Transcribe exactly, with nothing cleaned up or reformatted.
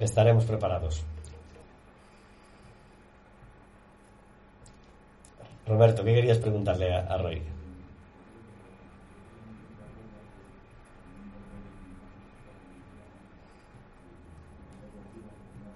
Estaremos preparados. Roberto, ¿qué querías preguntarle a, a Roy?